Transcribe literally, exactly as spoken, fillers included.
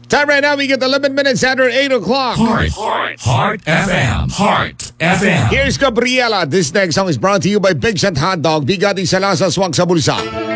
Time right now, we get eleven minutes after eight o'clock. Heart, Heart, Heart F M. Heart F M. Here's Gabriela. This next song is brought to you by Big Shot Hot Dog. Bigati sa lasa, swak sa bulsa.